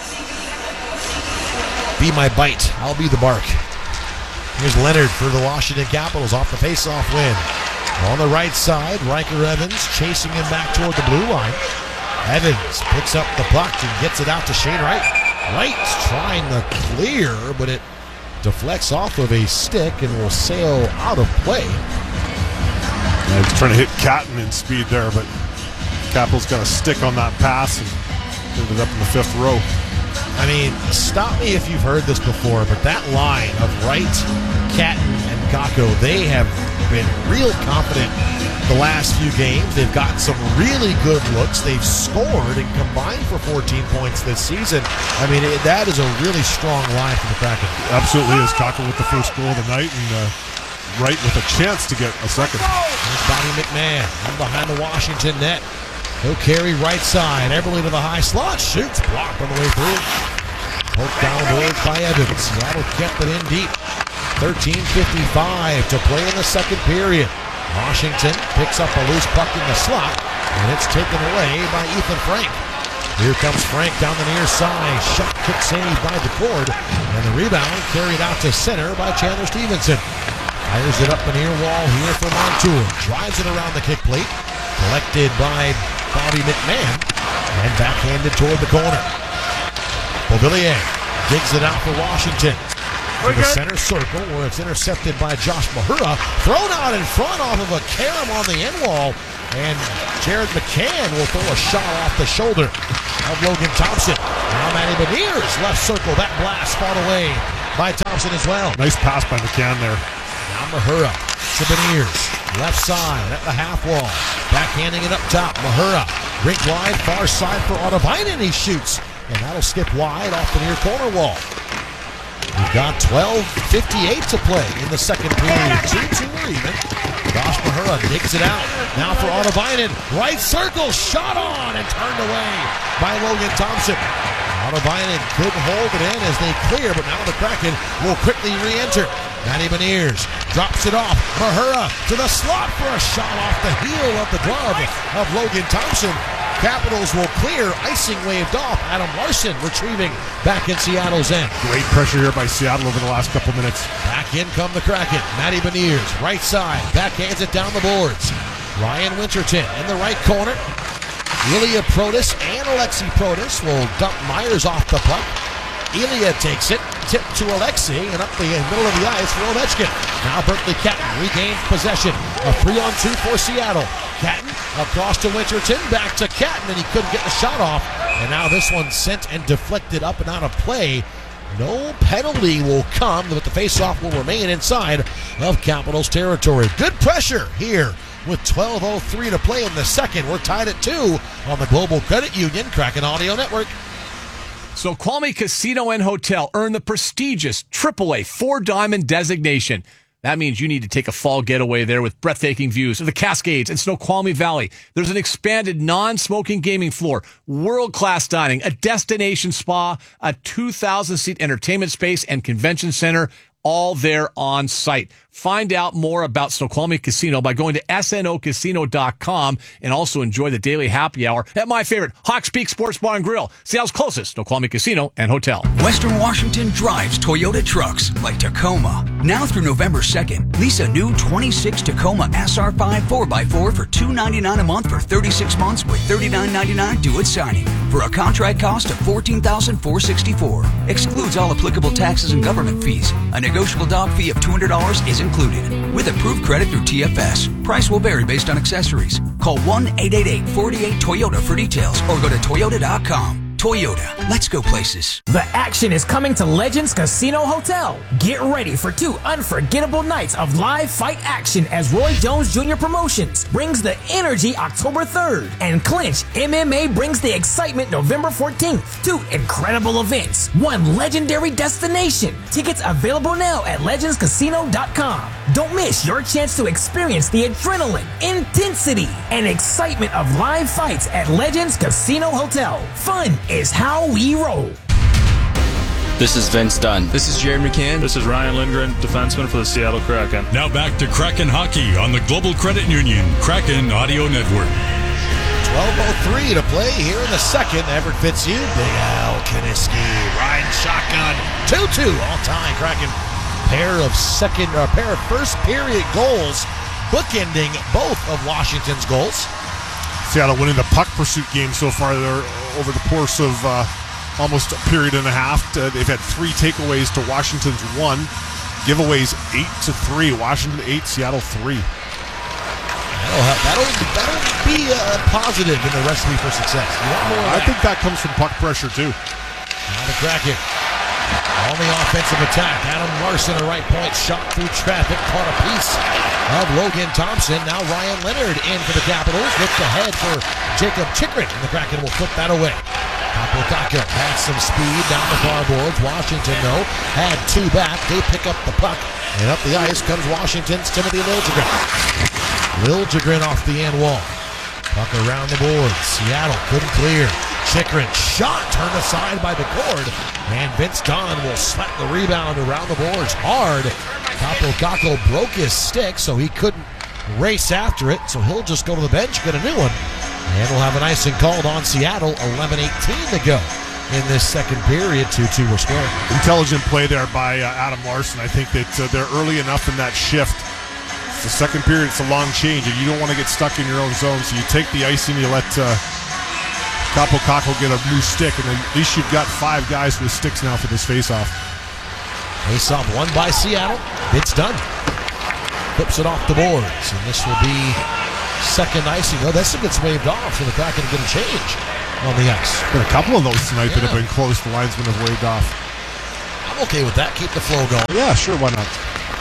Be my bite. I'll be the bark. Here's Leonard for the Washington Capitals off the face-off win. On the right side, Riker Evans chasing him back toward the blue line. Evans picks up the puck and gets it out to Shane Wright. Wright's trying to clear, but it deflects off of a stick and will sail out of play. Yeah, he's trying to hit Catton in speed there, but Capitals got a stick on that pass and ended up in the fifth row. I mean, stop me if you've heard this before, but that line of Wright, Catton, and Kakko, they have been real confident the last few games. They've gotten some really good looks. They've scored and combined for fourteen points this season. I mean, it, that is a really strong line for the Kraken. Absolutely is. Kakko with the first goal of the night, and uh, Wright with a chance to get a second. There's Bobby McMahon in behind the Washington net. He'll carry right side. Eberle to the high slot. Shoots. Blocked on the way through. Poked downward by Evans. Seattle kept it in deep. thirteen fifty-five to play in the second period. Washington picks up a loose puck in the slot, and it's taken away by Ethan Frank. Here comes Frank down the near side. Shot kick saved by DeCord. And the rebound carried out to center by Chandler Stevenson. Fires it up the near wall here for Montour. Drives it around the kick plate. Collected by Bobby McMahon. And backhanded toward the corner. Beauvillier digs it out for Washington. To the center circle where it's intercepted by Josh Mahura. Thrown out in front off of a carom on the end wall. And Jared McCann will throw a shot off the shoulder of Logan Thompson. Now Matty Beniers left circle. That blast fought away by Thompson as well. Nice pass by McCann there. Now Mahura to Beniers. Left side at the half wall. Backhanding it up top. Mahura. Rink wide. Far side for Ottavainen. He shoots. And that'll skip wide off the near corner wall. We've got twelve fifty-eight to play in the second period. two two are even. Josh Mahura digs it out. Now for Ottavainen. Right circle. Shot on and turned away by Logan Thompson. Ottavainen couldn't hold it in as they clear, but now the Kraken will quickly re-enter. Matty Beniers drops it off. Mahura to the slot for a shot off the heel of the glove of Logan Thompson. Capitals will clear. Icing waved off. Adam Larson retrieving back in Seattle's end. Great pressure here by Seattle over the last couple minutes. Back in come the Kraken. Matty Beniers, right side. Backhands it down the boards. Ryan Winterton in the right corner. Ilya Protas and Alexi Protas will dump Myers off the puck. Ilya takes it, tipped to Alexi, and up the middle of the ice for Ovechkin. Now Berkeley Catton regains possession. A three-on-two for Seattle. Catton across to Winterton, back to Catton, and he couldn't get the shot off. And now this one sent and deflected up and out of play. No penalty will come, but the faceoff will remain inside of Capitals territory. Good pressure here with twelve oh three to play in the second. We're tied at two on the Global Credit Union Kraken Audio Network. Snoqualmie Casino and Hotel earned the prestigious triple A Four Diamond designation. That means you need to take a fall getaway there with breathtaking views of the Cascades and Snoqualmie Valley. There's an expanded non-smoking gaming floor, world-class dining, a destination spa, a two thousand seat entertainment space and convention center, all there on site. Find out more about Snoqualmie Casino by going to S N O casino dot com and also enjoy the daily happy hour at my favorite Hawks Peak Sports Bar and Grill, Seattle's closest Snoqualmie Casino and Hotel. Western Washington drives Toyota trucks like Tacoma. Now through November second, lease a new twenty-six Tacoma S R five four by four for two hundred ninety-nine dollars a month for thirty-six months with thirty-nine ninety-nine due at signing for a contract cost of fourteen thousand four hundred sixty-four dollars. Excludes all applicable taxes and government fees. A negotiable dog fee of two hundred dollars is included. With approved credit through T F S. Price will vary based on accessories. Call one eight eight eight, four eight Toyota for details or go to toyota dot com. Toyota, let's go places. The action is coming to Legends Casino Hotel. Get ready for two unforgettable nights of live fight action as Roy Jones Junior Promotions brings the energy October third and Clinch M M A brings the excitement November fourteenth. Two incredible events, one legendary destination. Tickets available now at legends casino dot com. Don't miss your chance to experience the adrenaline, intensity, and excitement of live fights at Legends Casino Hotel. Fun is how we roll. This is Vince Dunn. This is Jared McCann. This is Ryan Lindgren, defenseman for the Seattle Kraken. Now back to Kraken Hockey on the Global Credit Union Kraken Audio Network. twelve oh three to play here in the second. Everett Fitzhugh, Big Al Kiniski, riding shotgun, two two all-time Kraken. Pair of second, or pair of first period goals, bookending both of Washington's goals. Seattle winning the puck pursuit game so far there over the course of uh, almost a period and a half. Uh, they've had three takeaways to Washington's one. Giveaways eight to three. Washington eight, Seattle three. That'll, have, that'll, that'll be a positive in the recipe for success. You want more of I that. think that comes from puck pressure too. Now the Kraken on the offensive attack. Adam Larson, a right point shot through traffic, caught a piece of Logan Thompson. Now Ryan Leonard in for the Capitals. Looks ahead for Jacob Chikrin, and the Kraken will flip that away. Kapokaka had some speed down the far boards. Washington, though, had two back. They pick up the puck, and up the ice comes Washington's Timothy Liljegren. Liljegren off the end wall. Puck around the boards. Seattle couldn't clear. Chikrin shot turned aside by DeCord, and Vince Dunn will slap the rebound around the boards hard. Kapokaka broke his stick, so he couldn't race after it, so he'll just go to the bench, get a new one. And we'll have an icing called on Seattle. eleven eighteen to go in this second period. two two we're scoring. Intelligent play there by uh, Adam Larson. I think that uh, they're early enough in that shift. It's the second period, it's a long change, and you don't want to get stuck in your own zone. So you take the icing, you let uh, Capo Caco get a new stick, and at least you've got five guys with sticks now for this faceoff. Faceoff won by Seattle. It's done. Flips it off the boards, and this will be second icing. Oh, this gets waved off, so the Kraken get a change on the ice. Been a couple of those tonight Yeah. that have been close. The linesmen have waved off. I'm okay with that. Keep the flow going. Yeah, sure, why not?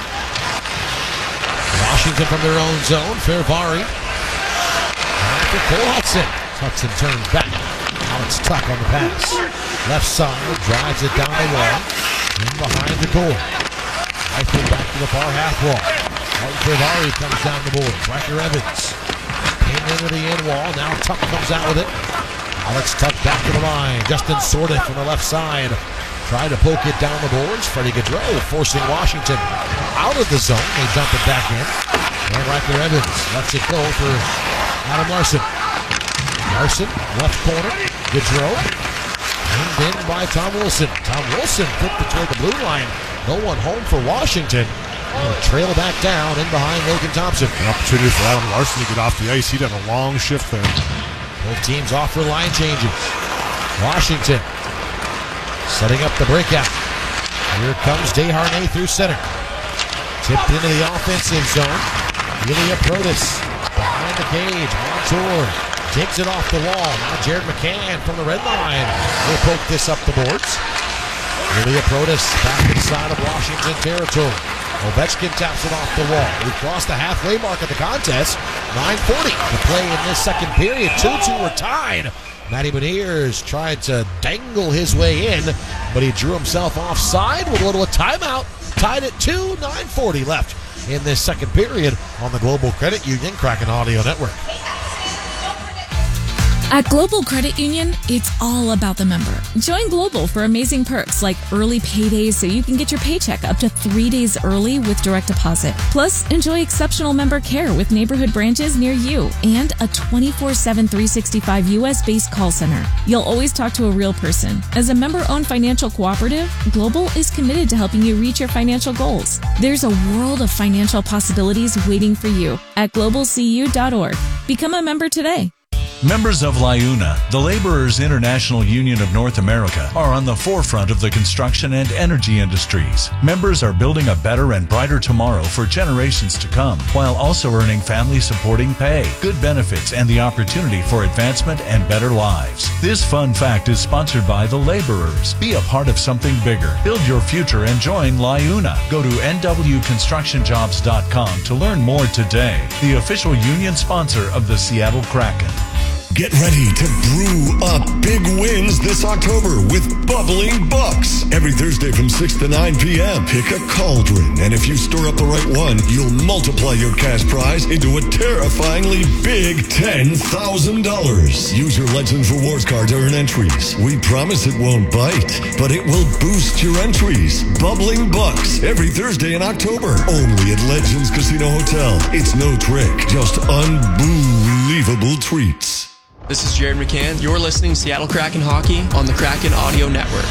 Washington from their own zone. Fervari. After Cole Hudson. Hudson turns back. Alex Tuck on the pass. Left side. Drives it down the wall. In behind the goal. Rifle back to the far half wall. Martin Fervari comes down the board. Riker Evans. Came into the end wall. Now Tuck comes out with it. Alex Tuck back to the line. Justin Sordick from the left side. Trying to poke it down the boards. Freddie Gaudreau forcing Washington out of the zone. They dump it back in. And Riker Evans lets it go for Adam Larson. Larson, left corner. Gaudreau. And in by Tom Wilson. Tom Wilson flipped it toward the blue line. No one home for Washington. And trail back down in behind Logan Thompson. An opportunity for Adam Larson to get off the ice. He did a long shift there. Both teams off for line changes. Washington setting up the breakout. Here comes Desharnais through center. Tipped into the offensive zone. Ilya Protas behind the cage. Montour digs it off the wall. Now Jared McCann from the red line will poke this up the boards. Ilya Protas back inside of Washington territory. Ovechkin taps it off the wall. We've crossed the halfway mark of the contest. nine forty to play in this second period. two two are tied. Matty Beniers tried to dangle his way in, but he drew himself offside with a little timeout. Tied at two, nine forty left in this second period on the Global Credit Union Kraken Audio Network. At Global Credit Union, it's all about the member. Join Global for amazing perks like early paydays so you can get your paycheck up to three days early with direct deposit. Plus, enjoy exceptional member care with neighborhood branches near you and a twenty-four seven, three sixty-five U S-based call center. You'll always talk to a real person. As a member-owned financial cooperative, Global is committed to helping you reach your financial goals. There's a world of financial possibilities waiting for you at global c u dot org. Become a member today. Members of LIUNA, the Laborers International Union of North America, are on the forefront of the construction and energy industries. Members are building a better and brighter tomorrow for generations to come, while also earning family-supporting pay, good benefits, and the opportunity for advancement and better lives. This fun fact is sponsored by the Laborers. Be a part of something bigger. Build your future and join LIUNA. Go to n w construction jobs dot com to learn more today. The official union sponsor of the Seattle Kraken. Get ready to brew up big wins this October with Bubbling Bucks. Every Thursday from six to nine p.m. Pick a cauldron, and if you store up the right one, you'll multiply your cash prize into a terrifyingly big ten thousand dollars. Use your Legends Rewards card to earn entries. We promise it won't bite, but it will boost your entries. Bubbling Bucks, every Thursday in October. Only at Legends Casino Hotel. It's no trick, just unbelievable treats. This is Jared McCann. You're listening to Seattle Kraken Hockey on the Kraken Audio Network.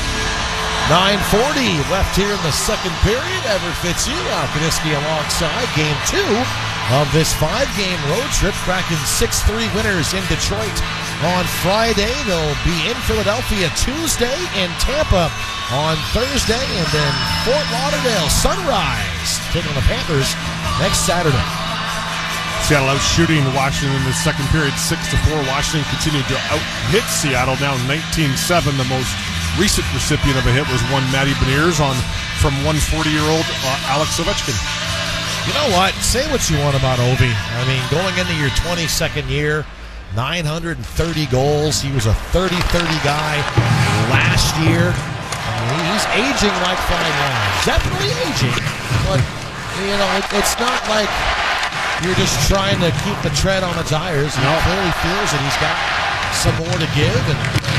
nine forty left here in the second period. Everett Fitzhugh, Al Kaniski alongside game two of this five-game road trip. Kraken six three winners in Detroit on Friday. They'll be in Philadelphia Tuesday, and Tampa on Thursday, and then Fort Lauderdale Sunrise taking on the Panthers next Saturday. Seattle out shooting Washington in the second period, six to four. Washington continued to out-hit Seattle, now nineteen seven. The most recent recipient of a hit was one Matty Beniers on from one forty-year-old uh, Alex Ovechkin. You know what? Say what you want about Ovi. I mean, going into your twenty-second year, nine hundred thirty goals. He was a thirty thirty guy last year. I mean, he's aging like fine wine. Definitely aging, but you know, it, it's not like you're just trying to keep the tread on the tires. He no. clearly feels that he's got some more to give, and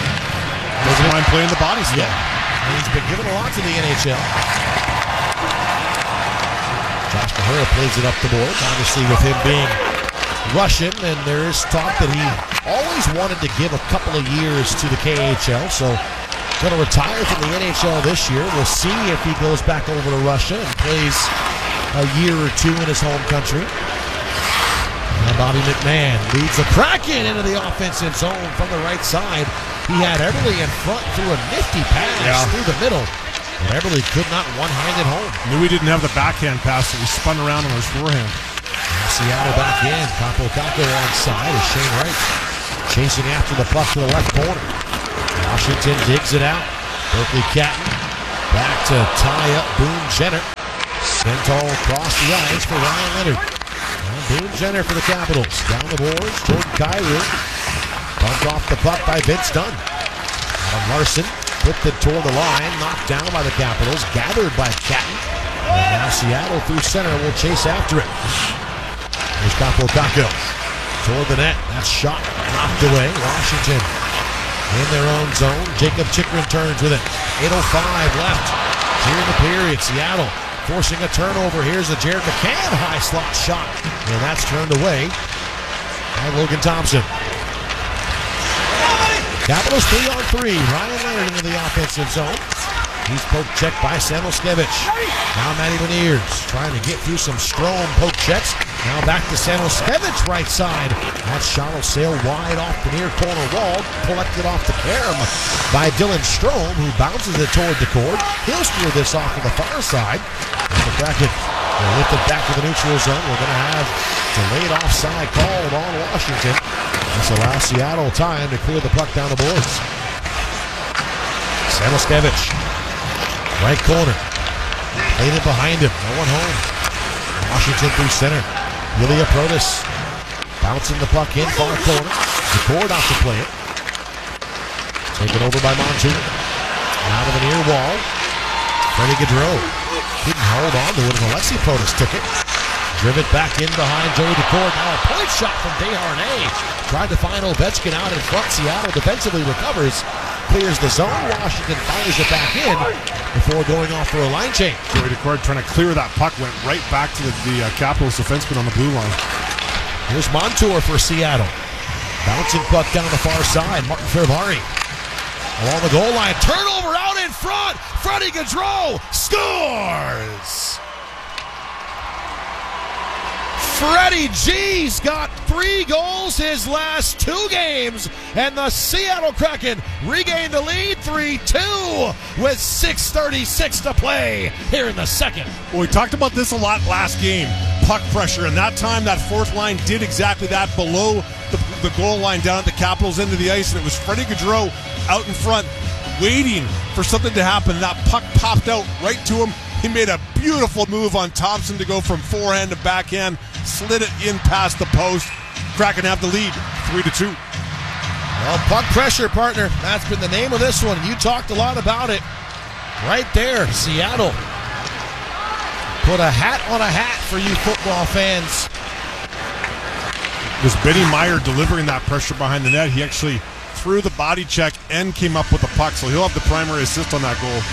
doesn't mind playing the body still. Yeah, and he's been given a lot to the N H L. Josh Mahura plays it up the boards, obviously with him being Russian, and there is talk that he always wanted to give a couple of years to the K H L, so going to retire from the N H L this year. We'll see if he goes back over to Russia and plays a year or two in his home country. And Bobby McMahon leads the Kraken into the offensive zone from the right side. He had Eberle in front through a nifty pass Yeah. through the middle, but Eberle could not one-hand it home. Knew he didn't have the backhand pass, so he spun around on his forehand. Now Seattle back in. Capo Caco onside as Shane Wright chasing after the puck to the left corner. Washington digs it out. Berkeley Catton back to tie up Boone Jenner. Sent all across the ice for Ryan Leonard. Now Boone Jenner for the Capitals. Down the boards, Jordan Kyrou. Bumped off the puck by Vince Dunn. Adam Larson put it toward the line, knocked down by the Capitals, gathered by Catton. And now Seattle through center will chase after it. Here's Capo Caco toward the net. That shot knocked away. Washington in their own zone. Jacob Chikrin turns with it. eight oh five left here in the period. Seattle forcing a turnover. Here's the Jared McCann high slot shot, and that's turned away by Logan Thompson. Capitals three on three. Ryan Leonard into the offensive zone. He's poke checked by Samoskevich. Now Matty Beniers trying to get through some Strome poke checks. Now back to Samoskevich right side. That shot will sail wide off the near corner wall. Collected off the carom by Dylan Strome, who bounces it toward the cord. He'll steer this off to the far side. And the Kraken will lift it back to the neutral zone. We're going to have delayed offside called on Washington. This allows Seattle time to clear the puck down the boards. Samoskevich, right corner. Played it behind him. No one home. Washington through center. Ilya Protas bouncing the puck in far corner. The cord out to play it. Taken over by Montour. Out of the near wall. Freddie Gaudreau couldn't hold on to it as Alexi Protas took it. Driven back in behind Joey Decord. Now a point shot from Desharnais. Tried to find Ovechkin out in front. Seattle defensively recovers. Clears the zone. Washington fires it back in before going off for a line change. Joey Decord trying to clear that puck. Went right back to the, the uh, Capitals defenseman on the blue line. Here's Montour for Seattle. Bouncing puck down the far side. Martin Fervari along the goal line. Turnover out in front. Freddie Gaudreau scores. Freddie G's got three goals his last two games, and the Seattle Kraken regained the lead three two with six thirty-six to play here in the second. Well, we talked about this a lot last game. Puck pressure, and that time that fourth line did exactly that below the, the goal line down at the Capitals end of the ice, and it was Freddie Gaudreau out in front waiting for something to happen. That puck popped out right to him. He made a beautiful move on Thompson to go from forehand to backhand, slid it in past the post. Kraken have the lead, three to two. Well, puck pressure, partner. That's been the name of this one. You talked a lot about it. Right there, Seattle. Put a hat on a hat for you football fans. It was Benny Meyer delivering that pressure behind the net. He actually threw the body check and came up with the puck, so he'll have the primary assist on that goal.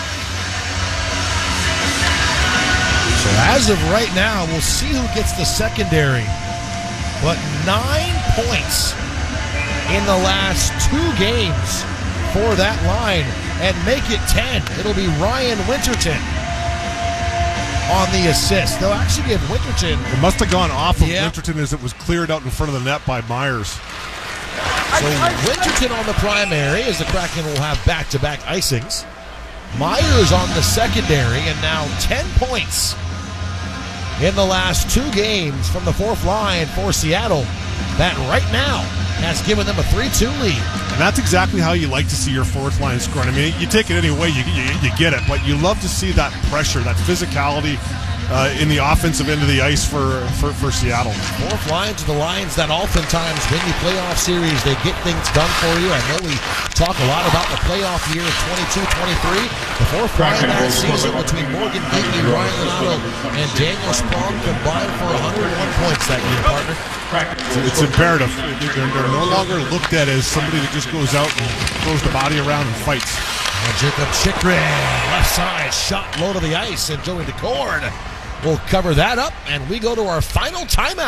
So as of right now, we'll see who gets the secondary. But nine points in the last two games for that line, and make it ten. It'll be Ryan Winterton on the assist. They'll actually give Winterton. It must have gone off of Yeah. Winterton as it was cleared out in front of the net by Myers. So Winterton on the primary, as the Kraken will have back-to-back icings. Myers on the secondary, and now ten points in the last two games from the fourth line for Seattle. That right now has given them a three two lead. And that's exactly how you like to see your fourth line scoring. I mean, you take it any way, you, you, you get it, but you love to see that pressure, that physicality uh, in the offensive end of the ice for, for, for Seattle. Fourth lines are the lines that oftentimes win you playoff series. They get things done for you. I know we talk a lot about the playoff year of twenty-two twenty-three. The fourth line that season between Morgan Geeky, Ryan Donato, and Daniel Sprong combined for one hundred one points that year, partner. It's imperative. They're, they're no longer looked at as somebody that just goes out and throws the body around and fights. And Jacob Chikrin, left side, shot low to the ice, and Joey Decord will cover that up, and we go to our final timeout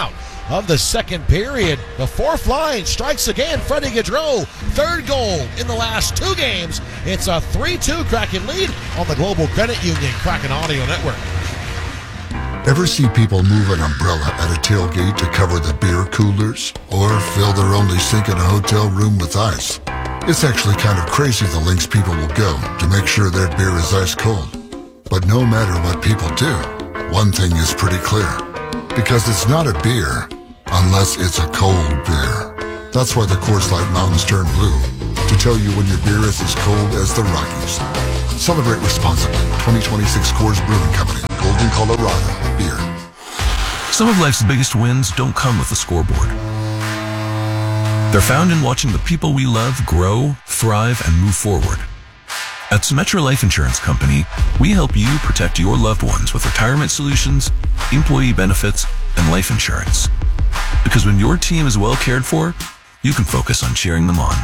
of the second period. The fourth line strikes again. Freddie Gaudreau, third goal in the last two games. It's a three two Kraken lead on the Global Credit Union Kraken Audio Network. Ever see people move an umbrella at a tailgate to cover the beer coolers? Or fill their only sink in a hotel room with ice? It's actually kind of crazy the lengths people will go to make sure their beer is ice cold. But no matter what people do, one thing is pretty clear. Because it's not a beer unless it's a cold beer. That's why the Coors Light Mountains turn blue, to tell you when your beer is as cold as the Rockies. Celebrate responsibly. twenty twenty-six Coors Brewing Company, Golden, Colorado. Beer. Some of life's biggest wins don't come with a scoreboard. They're found in watching the people we love grow, thrive, and move forward. At Symetra Life Insurance Company, we help you protect your loved ones with retirement solutions, employee benefits, and life insurance. Because when your team is well cared for, you can focus on cheering them on.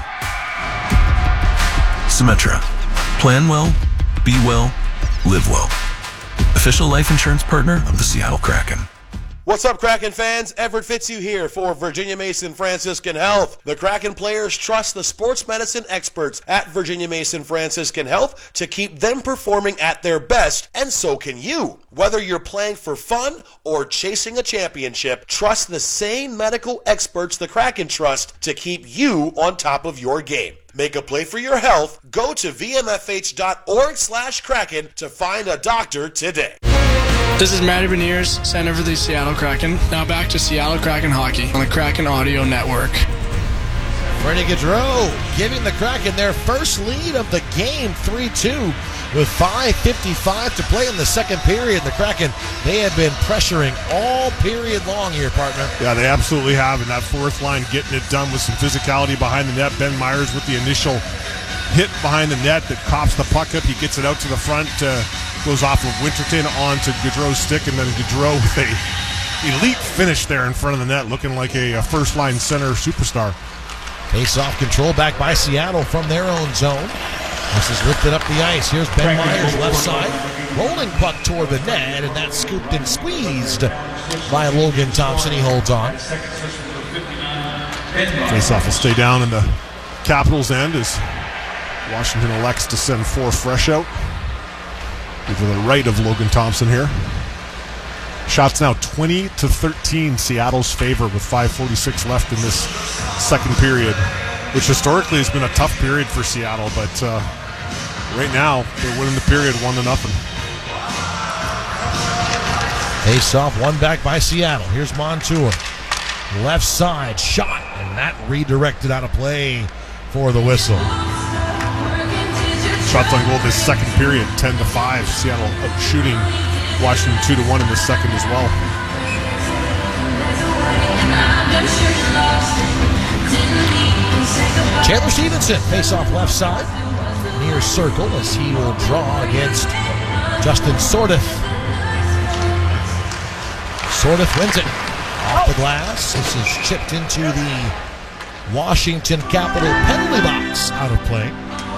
Symetra. Plan well, be well, live well. Official life insurance partner of the Seattle Kraken. What's up, Kraken fans? Everett Fitzhugh here for Virginia Mason Franciscan Health. The Kraken players trust the sports medicine experts at Virginia Mason Franciscan Health to keep them performing at their best, and so can you. Whether you're playing for fun or chasing a championship, trust the same medical experts the Kraken trust to keep you on top of your game. Make a play for your health. Go to v m f h dot org slash Kraken to find a doctor today. This is Matty Beniers, center for the Seattle Kraken. Now back to Seattle Kraken hockey on the Kraken Audio Network. Freddie Gaudreau giving the Kraken their first lead of the game, three two, with five fifty-five to play in the second period. The Kraken, they have been pressuring all period long here, partner. Yeah, they absolutely have, and that fourth line getting it done with some physicality behind the net. Ben Myers with the initial hit behind the net that pops the puck up. He gets it out to the front, uh, goes off of Winterton onto Gaudreau's stick, and then Gaudreau with a elite finish there in front of the net, looking like a, a first-line center superstar. Face-off control back by Seattle from their own zone. This is lifted up the ice. Here's Ben Myers, left side. Rolling puck toward the net, and that's scooped and squeezed by Logan Thompson. He holds on. Face-off will stay down in the Capitals' end as Washington elects to send four fresh out. To the right of Logan Thompson here. Shots now twenty to thirteen, Seattle's favor with five forty-six left in this second period, which historically has been a tough period for Seattle, but uh, right now they're winning the period one to nothing. Face off, one back by Seattle. Here's Montour. Left side shot, and that redirected out of play for the whistle. Shots on goal this second period, ten to five. Seattle out shooting Washington two to one in the second as well. Chandler Stevenson, face off left side, near circle as he will draw against Justin Sordif. Sordif wins it off the glass. This is chipped into the Washington Capital penalty box, out of play.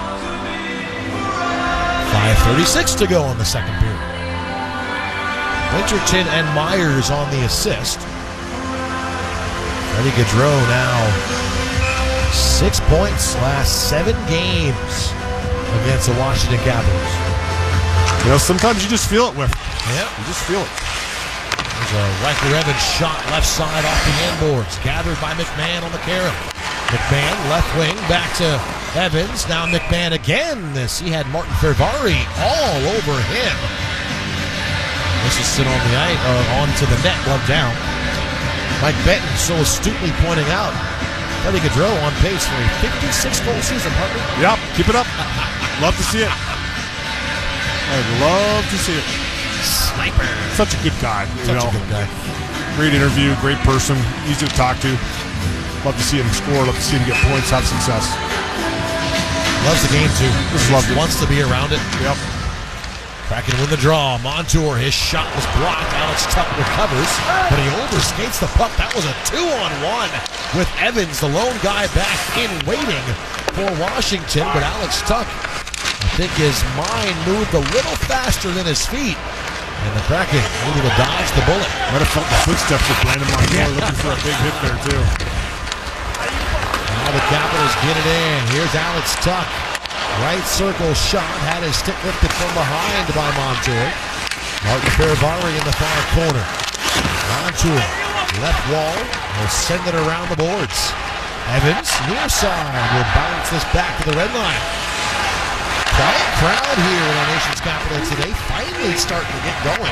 five thirty-six to go in the second period. Winterton and Myers on the assist. Freddie Gaudreau now six points last seven games against the Washington Capitals. You know, sometimes you just feel it with. Yeah, you just feel it. There's a Riker Evans shot left side off the end boards, gathered by McMahon on the carry. McMahon left wing back to Evans. Now McMahon again. This he had Martin Fervari all over him. This is sit on the ice, uh, onto the net, glove down. Mike Benton so astutely pointing out Freddie Gaudreau on pace for a fifty-six goal season, partner. Yep, keep it up. Love to see it. I'd love to see it. Sniper. Such a good guy. Such you know. a good guy. Great interview, great person, easy to talk to. Love to see him score, love to see him get points, have success. Loves the game too. Just loved it. Wants to be around it. Yep. Kraken win the draw. Montour, his shot was blocked. Alex Tuck recovers, but he overskates the puck. That was a two-on-one with Evans, the lone guy, back in waiting for Washington. But Alex Tuck, I think his mind moved a little faster than his feet, And the Kraken able to dodge the bullet. Might have felt the footsteps of Brandon Montour looking for a big hit there, too. Now the Capitals get it in. Here's Alex Tuck. Right circle shot. Had his stick lifted from behind by Montour. Martin Perivari in the far corner. Montour, left wall. Will send it around the boards. Evans, near side, will bounce this back to the red line. Quiet crowd here in our nation's capital today. Finally starting to get going.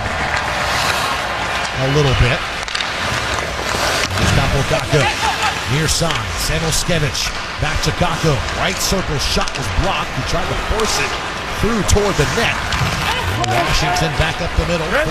A little bit. Gustavo Kakko, near side. Samoskevich, back to Kakko. Right circle shot was blocked. He tried to force it through toward the net. Washington back up the middle.